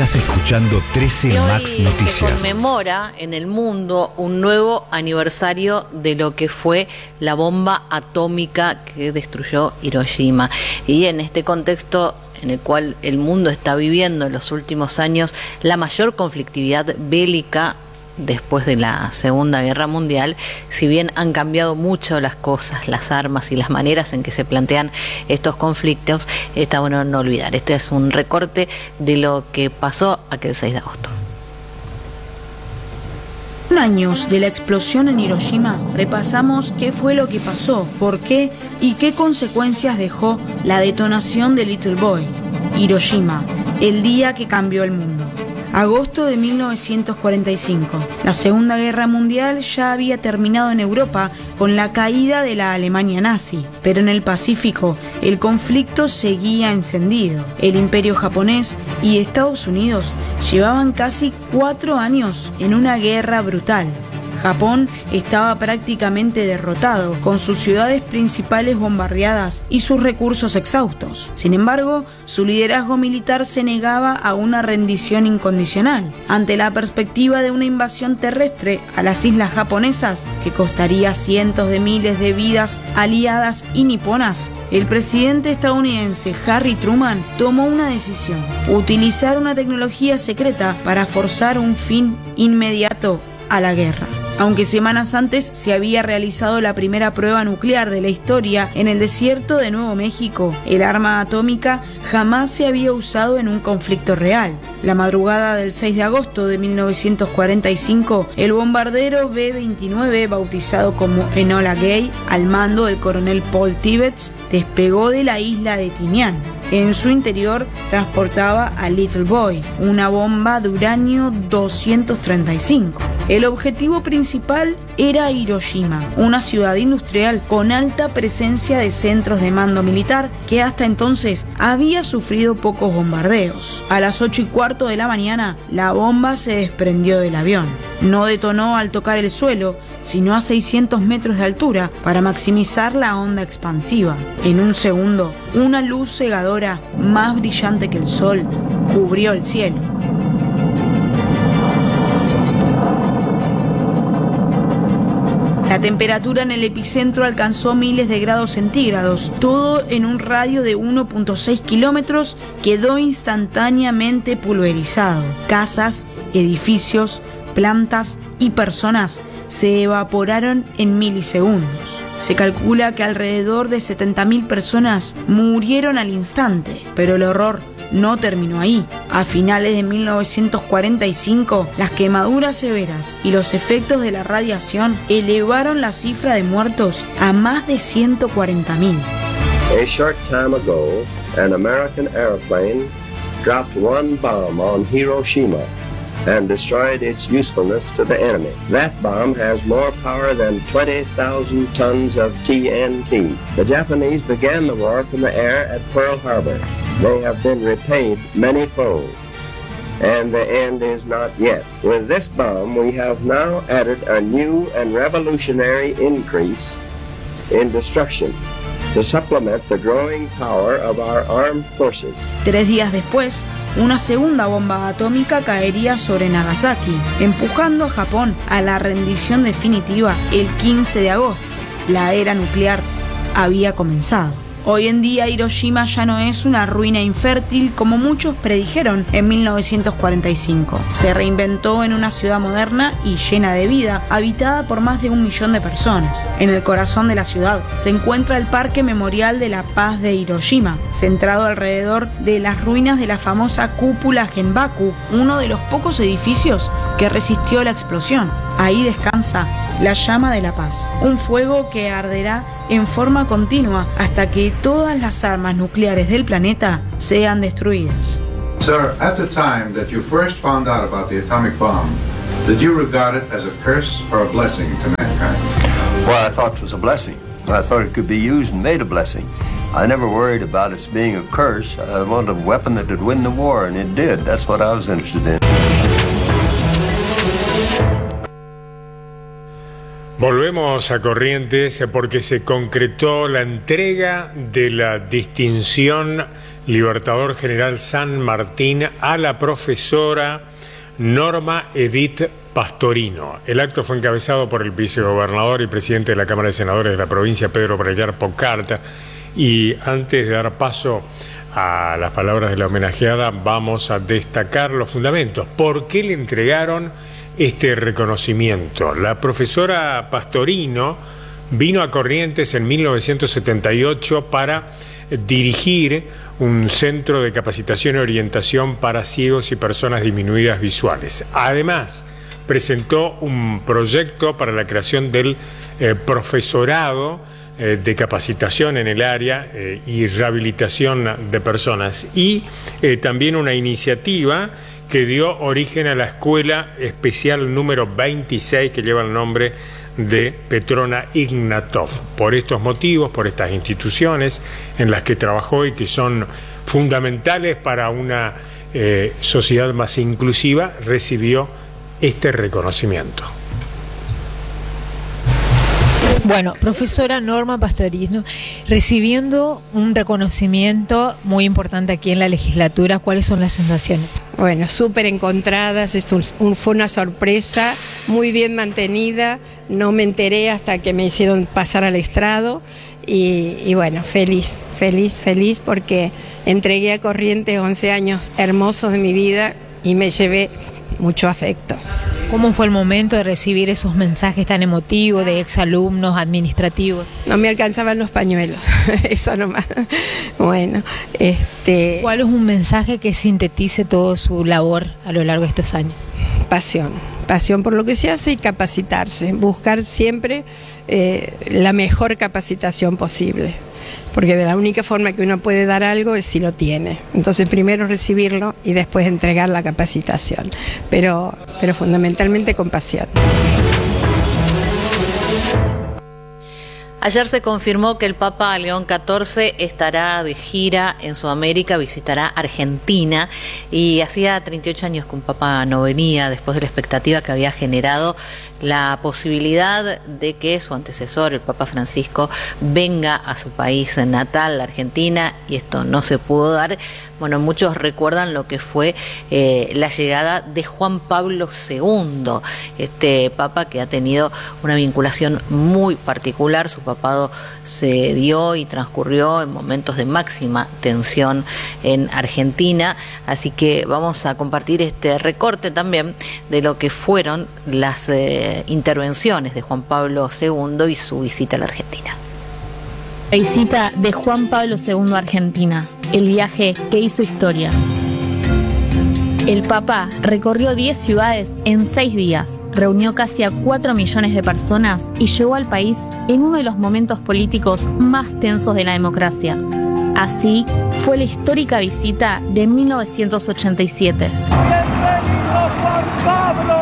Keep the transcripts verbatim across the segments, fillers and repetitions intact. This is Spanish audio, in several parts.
Estás escuchando trece Max Noticias. Se conmemora en el mundo un nuevo aniversario de lo que fue la bomba atómica que destruyó Hiroshima. Y en este contexto en el cual el mundo está viviendo en los últimos años la mayor conflictividad bélica después de la Segunda Guerra Mundial, si bien han cambiado mucho las cosas, las armas y las maneras en que se plantean estos conflictos, está bueno no olvidar. Este es un recorte de lo que pasó aquel seis de agosto. Años de la explosión en Hiroshima, repasamos qué fue lo que pasó, por qué y qué consecuencias dejó la detonación de Little Boy. Hiroshima, el día que cambió el mundo. Agosto de mil novecientos cuarenta y cinco. La Segunda Guerra Mundial ya había terminado en Europa con la caída de la Alemania nazi, pero en el Pacífico el conflicto seguía encendido. El Imperio japonés y Estados Unidos llevaban casi cuatro años en una guerra brutal. Japón estaba prácticamente derrotado, con sus ciudades principales bombardeadas y sus recursos exhaustos. Sin embargo, su liderazgo militar se negaba a una rendición incondicional. Ante la perspectiva de una invasión terrestre a las islas japonesas, que costaría cientos de miles de vidas aliadas y niponas, el presidente estadounidense Harry Truman tomó una decisión: utilizar una tecnología secreta para forzar un fin inmediato a la guerra. Aunque semanas antes se había realizado la primera prueba nuclear de la historia en el desierto de Nuevo México, el arma atómica jamás se había usado en un conflicto real. La madrugada del seis de agosto de mil novecientos cuarenta y cinco, el bombardero B veintinueve, bautizado como Enola Gay, al mando del coronel Paul Tibbets, despegó de la isla de Tinian. En su interior transportaba a Little Boy, una bomba de uranio doscientos treinta y cinco. El objetivo principal era Hiroshima, una ciudad industrial con alta presencia de centros de mando militar que hasta entonces había sufrido pocos bombardeos. A las ocho y cuarto de la mañana, la bomba se desprendió del avión. No detonó al tocar el suelo, sino a seiscientos metros de altura para maximizar la onda expansiva. En un segundo, una luz cegadora más brillante que el sol cubrió el cielo. La temperatura en el epicentro alcanzó miles de grados centígrados. Todo en un radio de uno punto seis kilómetros quedó instantáneamente pulverizado. Casas, edificios, plantas y personas se evaporaron en milisegundos. Se calcula que alrededor de setenta mil personas murieron al instante, pero el horror no terminó ahí. A finales de mil novecientos cuarenta y cinco, las quemaduras severas y los efectos de la radiación elevaron la cifra de muertos a más de ciento cuarenta mil. A short time ago, an American airplane dropped one bomb on Hiroshima and destroyed its usefulness to the enemy. That bomb has more power than twenty thousand tons of T N T. The Japanese began the war from the air at Pearl Harbor. They have been repaid many-fold, and the end is not yet. With this bomb, we have now added a new and revolutionary increase in destruction to supplement the growing power of our armed forces. Tres días después, una segunda bomba atómica caería sobre Nagasaki, empujando a Japón a la rendición definitiva el quince de agosto. La era nuclear había comenzado. Hoy en día Hiroshima ya no es una ruina infértil como muchos predijeron en mil novecientos cuarenta y cinco. Se reinventó en una ciudad moderna y llena de vida, habitada por más de un millón de personas. En el corazón de la ciudad se encuentra el Parque Memorial de la Paz de Hiroshima, centrado alrededor de las ruinas de la famosa cúpula Genbaku, uno de los pocos edificios que resistió la explosión. Ahí descansa la llama de la paz, un fuego que arderá en forma continua hasta que todas las armas nucleares del planeta sean destruidas. Sir, at the time that you first found out about the atomic bomb, did you regard it as a curse or a blessing to mankind? Well, I thought it was a blessing. I thought it could be used and made a blessing. I never worried about its being a curse. I wanted a weapon that would win the war, and it did. That's what I was interested in. Volvemos a Corrientes porque se concretó la entrega de la distinción Libertador General San Martín a la profesora Norma Edith Pastorino. El acto fue encabezado por el vicegobernador y presidente de la Cámara de Senadores de la provincia, Pedro Breyer Pocart. Y antes de dar paso a las palabras de la homenajeada, vamos a destacar los fundamentos. ¿Por qué le entregaron este reconocimiento? La profesora Pastorino vino a Corrientes en mil novecientos setenta y ocho para dirigir un centro de capacitación y orientación para ciegos y personas disminuidas visuales. Además, presentó un proyecto para la creación del eh, profesorado eh, de capacitación en el área eh, y rehabilitación de personas, y eh, también una iniciativa que dio origen a la Escuela Especial número veintiséis, que lleva el nombre de Petrona Ignatov. Por estos motivos, por estas instituciones en las que trabajó y que son fundamentales para una eh, sociedad más inclusiva, recibió este reconocimiento. Bueno, profesora Norma Pastorino, recibiendo un reconocimiento muy importante aquí en la legislatura, ¿cuáles son las sensaciones? Bueno, súper encontradas, es un, un, fue una sorpresa, muy bien mantenida, no me enteré hasta que me hicieron pasar al estrado y, y bueno, feliz, feliz, feliz porque entregué a Corrientes once años hermosos de mi vida y me llevé mucho afecto. ¿Cómo fue el momento de recibir esos mensajes tan emotivos de exalumnos, administrativos? No me alcanzaban los pañuelos, eso nomás. Bueno, este... ¿cuál es un mensaje que sintetice toda su labor a lo largo de estos años? Pasión, pasión por lo que se hace y capacitarse, buscar siempre eh, la mejor capacitación posible. Porque de la única forma que uno puede dar algo es si lo tiene. Entonces primero recibirlo y después entregar la capacitación, pero, pero fundamentalmente con pasión. Ayer se confirmó que el Papa León catorce estará de gira en Sudamérica, visitará Argentina, y hacía treinta y ocho años que un Papa no venía, después de la expectativa que había generado la posibilidad de que su antecesor, el Papa Francisco, venga a su país natal, la Argentina, y esto no se pudo dar. Bueno, muchos recuerdan lo que fue eh, la llegada de Juan Pablo segundo, este Papa que ha tenido una vinculación muy particular. Su papado se dio y transcurrió en momentos de máxima tensión en Argentina, así que vamos a compartir este recorte también de lo que fueron las eh, intervenciones de Juan Pablo segundo y su visita a la Argentina. La visita de Juan Pablo segundo a Argentina, el viaje que hizo historia. El Papa recorrió diez ciudades en seis días, reunió casi a cuatro millones de personas y llegó al país en uno de los momentos políticos más tensos de la democracia. Así fue la histórica visita de mil novecientos ochenta y siete. ¡Bienvenido, Juan Pablo!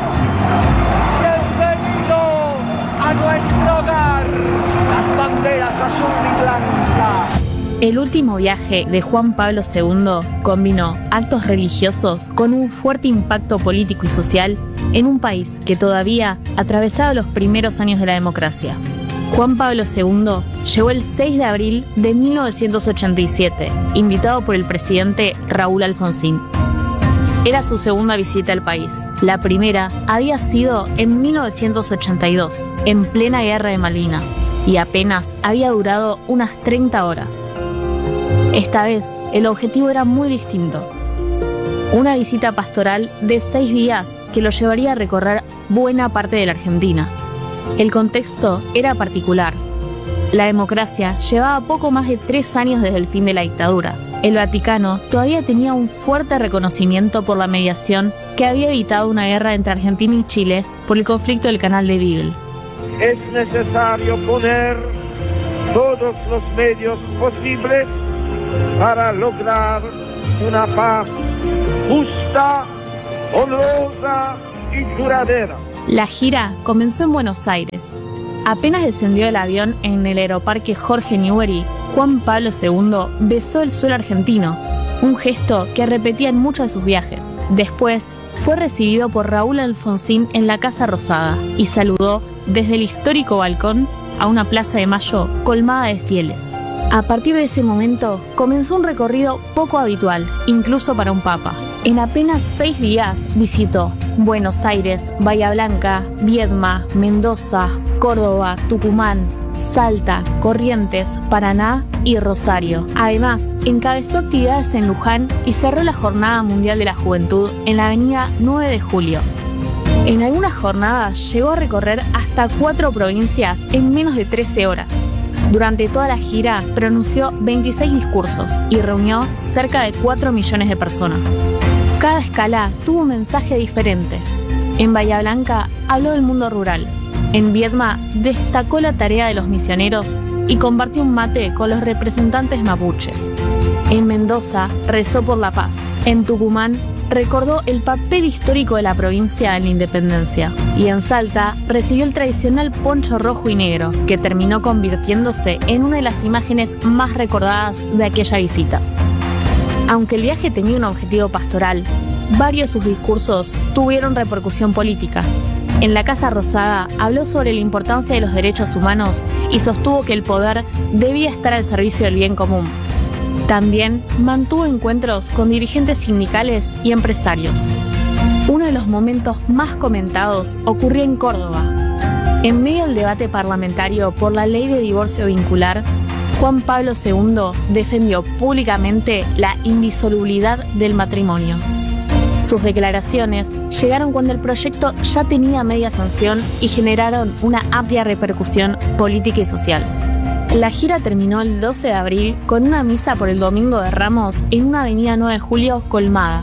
¡Bienvenido a nuestro hogar! Las banderas azul y blanca. El último viaje de Juan Pablo segundo combinó actos religiosos con un fuerte impacto político y social en un país que todavía atravesaba los primeros años de la democracia. Juan Pablo segundo llegó el seis de abril de mil novecientos ochenta y siete, invitado por el presidente Raúl Alfonsín. Era su segunda visita al país. La primera había sido en mil novecientos ochenta y dos, en plena guerra de Malvinas, y apenas había durado unas treinta horas. Esta vez, el objetivo era muy distinto. Una visita pastoral de seis días que lo llevaría a recorrer buena parte de la Argentina. El contexto era particular. La democracia llevaba poco más de tres años desde el fin de la dictadura. El Vaticano todavía tenía un fuerte reconocimiento por la mediación que había evitado una guerra entre Argentina y Chile por el conflicto del canal de Beagle. Es necesario poner todos los medios posibles para lograr una paz justa, honrosa y duradera. La gira comenzó en Buenos Aires. Apenas descendió el avión en el aeroparque Jorge Newbery, Juan Pablo segundo besó el suelo argentino, un gesto que repetía en muchos de sus viajes. Después fue recibido por Raúl Alfonsín en la Casa Rosada y saludó desde el histórico balcón a una plaza de Mayo colmada de fieles. A partir de ese momento, comenzó un recorrido poco habitual, incluso para un papa. En apenas seis días visitó Buenos Aires, Bahía Blanca, Viedma, Mendoza, Córdoba, Tucumán, Salta, Corrientes, Paraná y Rosario. Además, encabezó actividades en Luján y cerró la Jornada Mundial de la Juventud en la avenida nueve de julio. En algunas jornadas llegó a recorrer hasta cuatro provincias en menos de trece horas. Durante toda la gira pronunció veintiséis discursos y reunió cerca de cuatro millones de personas. Cada escala tuvo un mensaje diferente. En Bahía Blanca habló del mundo rural. En Viedma destacó la tarea de los misioneros y compartió un mate con los representantes mapuches. En Mendoza rezó por la paz. En Tucumán recordó el papel histórico de la provincia en la independencia. Y en Salta recibió el tradicional poncho rojo y negro, que terminó convirtiéndose en una de las imágenes más recordadas de aquella visita. Aunque el viaje tenía un objetivo pastoral, varios de sus discursos tuvieron repercusión política. En la Casa Rosada habló sobre la importancia de los derechos humanos y sostuvo que el poder debía estar al servicio del bien común. También mantuvo encuentros con dirigentes sindicales y empresarios. Uno de los momentos más comentados ocurrió en Córdoba. En medio del debate parlamentario por la ley de divorcio vincular, Juan Pablo segundo defendió públicamente la indisolubilidad del matrimonio. Sus declaraciones llegaron cuando el proyecto ya tenía media sanción y generaron una amplia repercusión política y social. La gira terminó el doce de abril con una misa por el Domingo de Ramos en una avenida nueve de julio colmada.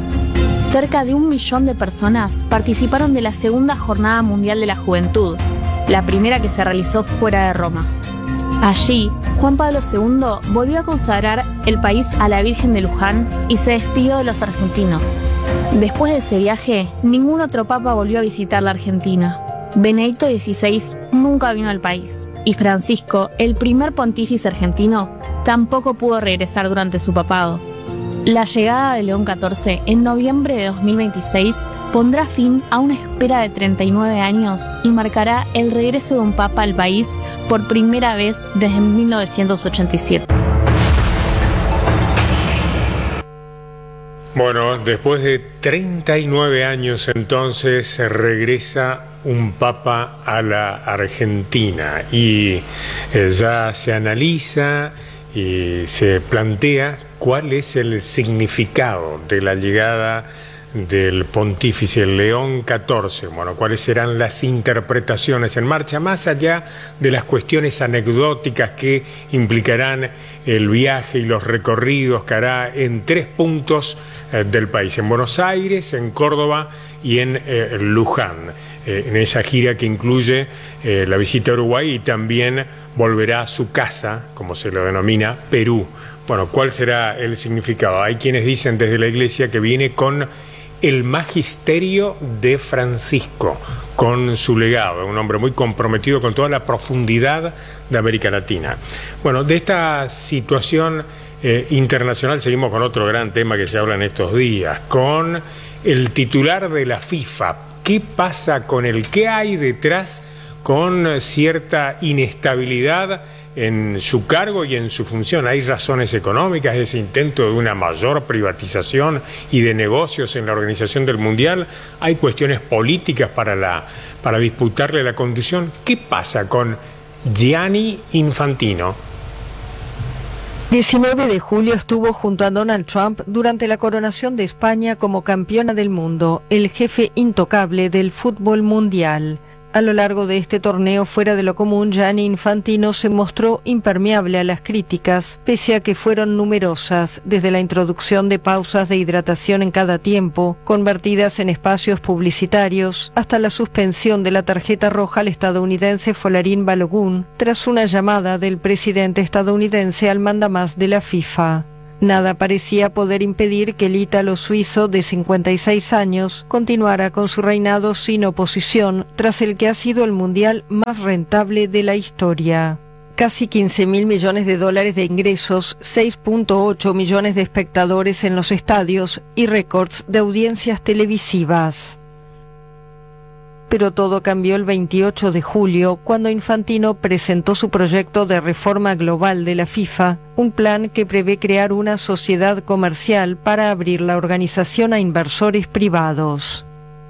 Cerca de un millón de personas participaron de la segunda Jornada Mundial de la Juventud, la primera que se realizó fuera de Roma. Allí, Juan Pablo segundo volvió a consagrar el país a la Virgen de Luján y se despidió de los argentinos. Después de ese viaje, ningún otro papa volvió a visitar la Argentina. Benedicto dieciséis nunca vino al país. Y Francisco, el primer pontífice argentino, tampoco pudo regresar durante su papado. La llegada de León catorce en noviembre de dos mil veintiséis pondrá fin a una espera de treinta y nueve años y marcará el regreso de un papa al país por primera vez desde mil novecientos ochenta y siete. Bueno, después de treinta y nueve años entonces regresa un papa a la Argentina y eh, ya se analiza y se plantea cuál es el significado de la llegada del pontífice León catorce, bueno, cuáles serán las interpretaciones en marcha, más allá de las cuestiones anecdóticas que implicarán el viaje y los recorridos que hará en tres puntos eh, del país, en Buenos Aires, en Córdoba y en eh, Luján, eh, en esa gira que incluye eh, la visita a Uruguay y también volverá a su casa, como se lo denomina, Perú. Bueno, ¿cuál será el significado? Hay quienes dicen desde la Iglesia que viene con el magisterio de Francisco, con su legado, un hombre muy comprometido con toda la profundidad de América Latina. Bueno, de esta situación eh, internacional seguimos con otro gran tema que se habla en estos días, con el titular de la FIFA. ¿Qué pasa con él? ¿Qué hay detrás con cierta inestabilidad en su cargo y en su función? ¿Hay razones económicas, ese intento de una mayor privatización y de negocios en la organización del Mundial? ¿Hay cuestiones políticas para, la, para disputarle la conducción? ¿Qué pasa con Gianni Infantino? diecinueve de julio estuvo junto a Donald Trump durante la coronación de España como campeona del mundo, el jefe intocable del fútbol mundial. A lo largo de este torneo fuera de lo común, Gianni Infantino se mostró impermeable a las críticas, pese a que fueron numerosas, desde la introducción de pausas de hidratación en cada tiempo, convertidas en espacios publicitarios, hasta la suspensión de la tarjeta roja al estadounidense Folarin Balogun, tras una llamada del presidente estadounidense al mandamás de la FIFA. Nada parecía poder impedir que el ítalo suizo de cincuenta y seis años continuara con su reinado sin oposición tras el que ha sido el mundial más rentable de la historia. Casi quince mil millones de dólares de ingresos, seis punto ocho millones de espectadores en los estadios y récords de audiencias televisivas. Pero todo cambió el veintiocho de julio, cuando Infantino presentó su proyecto de reforma global de la FIFA, un plan que prevé crear una sociedad comercial para abrir la organización a inversores privados.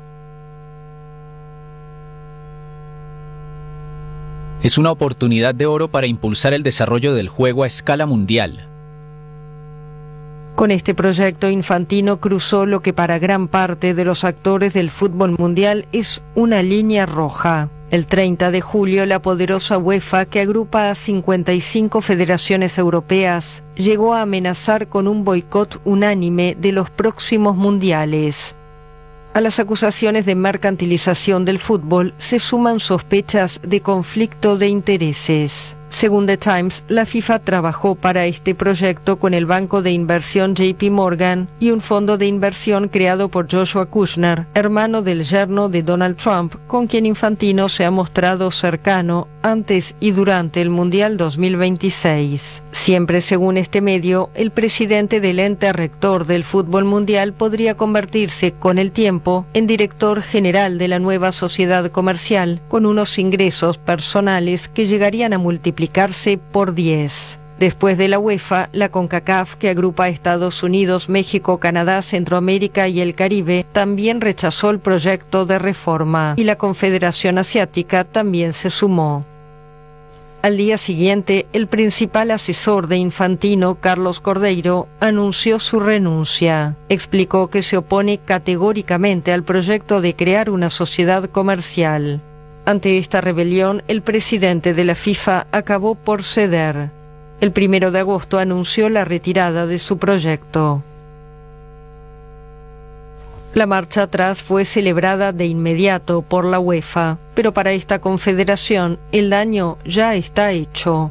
Es una oportunidad de oro para impulsar el desarrollo del juego a escala mundial. Con este proyecto, Infantino cruzó lo que para gran parte de los actores del fútbol mundial es una línea roja. El treinta de julio, la poderosa UEFA, que agrupa a cincuenta y cinco federaciones europeas, llegó a amenazar con un boicot unánime de los próximos mundiales. A las acusaciones de mercantilización del fútbol se suman sospechas de conflicto de intereses. Según The Times, la FIFA trabajó para este proyecto con el banco de inversión J P Morgan y un fondo de inversión creado por Joshua Kushner, hermano del yerno de Donald Trump, con quien Infantino se ha mostrado cercano antes y durante el Mundial dos mil veintiséis. Siempre según este medio, el presidente del ente rector del fútbol mundial podría convertirse con el tiempo en director general de la nueva sociedad comercial, con unos ingresos personales que llegarían a multiplicarse por diez. Después de la UEFA, la CONCACAF, que agrupa a Estados Unidos, México, Canadá, Centroamérica y el Caribe, también rechazó el proyecto de reforma, y la Confederación Asiática también se sumó. Al día siguiente, el principal asesor de Infantino, Carlos Cordeiro, anunció su renuncia. Explicó que se opone categóricamente al proyecto de crear una sociedad comercial. Ante esta rebelión, el presidente de la FIFA acabó por ceder. El primero de agosto anunció la retirada de su proyecto. La marcha atrás fue celebrada de inmediato por la UEFA, pero para esta confederación el daño ya está hecho.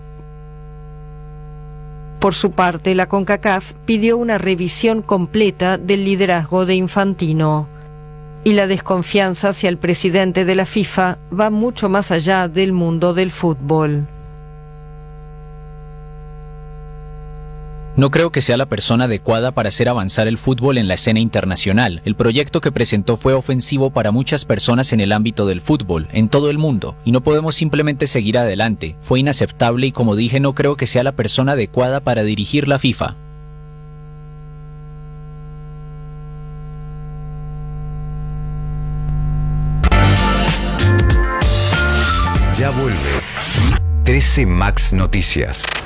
Por su parte, la CONCACAF pidió una revisión completa del liderazgo de Infantino. Y la desconfianza hacia el presidente de la FIFA va mucho más allá del mundo del fútbol. No creo que sea la persona adecuada para hacer avanzar el fútbol en la escena internacional. El proyecto que presentó fue ofensivo para muchas personas en el ámbito del fútbol, en todo el mundo, y no podemos simplemente seguir adelante. Fue inaceptable y, como dije, no creo que sea la persona adecuada para dirigir la FIFA. Ya vuelve trece Max Noticias.